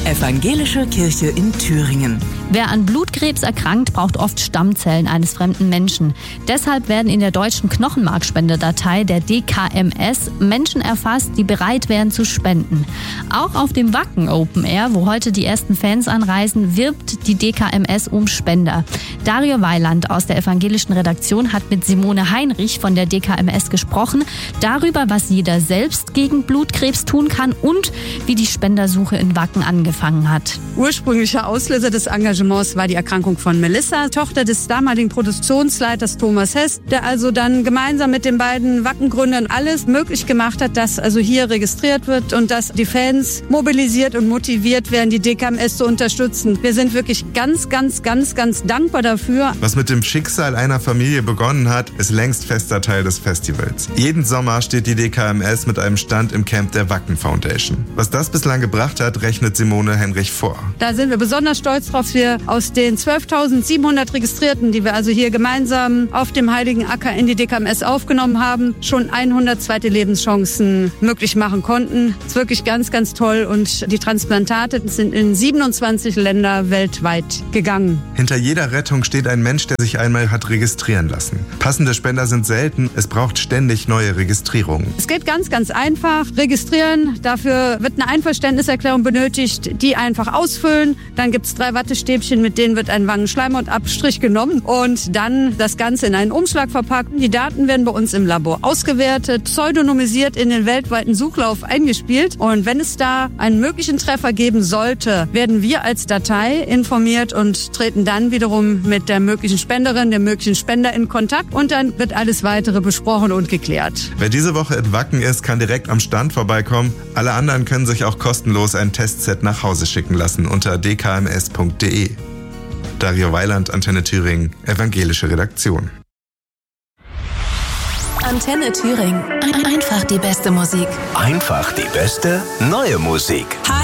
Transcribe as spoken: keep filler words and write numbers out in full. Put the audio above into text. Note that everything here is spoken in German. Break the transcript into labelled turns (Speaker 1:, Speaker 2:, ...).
Speaker 1: Evangelische Kirche in Thüringen.
Speaker 2: Wer an Blutkrebs erkrankt, braucht oft Stammzellen eines fremden Menschen. Deshalb werden in der deutschen Knochenmarkspendedatei, der D K M S, Menschen erfasst, die bereit wären zu spenden. Auch auf dem Wacken Open Air, wo heute die ersten Fans anreisen, wirbt die D K M S um Spender. Dario Weiland aus der evangelischen Redaktion hat mit Simone Heinrich von der D K M S gesprochen, darüber, was jeder selbst gegen Blutkrebs tun kann und wie die Spendersuche in Wacken angefangen hat.
Speaker 3: Ursprünglicher Auslöser des Engagements war die Erkrankung von Melissa, Tochter des damaligen Produktionsleiters Thomas Hess, der also dann gemeinsam mit den beiden Wackengründern alles möglich gemacht hat, dass also hier registriert wird und dass die Fans mobilisiert und motiviert werden, die D K M S zu unterstützen. Wir sind wirklich ganz, ganz, ganz, ganz dankbar dafür.
Speaker 4: Was mit dem Schicksal einer Familie begonnen hat, ist längst fester Teil des Festivals. Jeden Sommer steht die D K M S mit einem Stand im Camp der Wacken Foundation. Was das bislang gebracht hat, rechnet Simone Heinrich vor.
Speaker 3: Da sind wir besonders stolz drauf, wir aus den zwölftausendsiebenhundert Registrierten, die wir also hier gemeinsam auf dem Heiligen Acker in die D K M S aufgenommen haben, schon hundert zweite Lebenschancen möglich machen konnten. Das ist wirklich ganz, ganz toll und die Transplantate sind in siebenundzwanzig Länder weltweit gegangen.
Speaker 4: Hinter jeder Rettung steht ein Mensch, der sich einmal hat registrieren lassen. Passende Spender sind selten, es braucht ständig neue Registrierungen.
Speaker 3: Es geht ganz, ganz einfach. Registrieren, dafür wird eine Einverständniserklärung benötigt, die einfach ausfüllen. Dann gibt es drei Wattestäbchen, mit denen wird ein Wangenschleimhautabstrich genommen und dann das Ganze in einen Umschlag verpackt. Die Daten werden bei uns im Labor ausgewertet, pseudonymisiert in den weltweiten Suchlauf eingespielt. Und wenn es da einen möglichen Treffer geben sollte, werden wir als Datei informiert und treten dann wiederum mit der möglichen Spenderin, dem möglichen Spender in Kontakt und dann wird alles Weitere besprochen und geklärt.
Speaker 4: Wer diese Woche in Wacken ist, kann direkt am Stand vorbeikommen. Alle anderen können sich auch kostenlos ein Testset nach Hause schicken lassen unter d k m s punkt d e. Dario Weiland, Antenne Thüringen, evangelische Redaktion.
Speaker 1: Antenne Thüringen. Einfach die beste Musik.
Speaker 5: Einfach die beste neue Musik.
Speaker 1: Hi.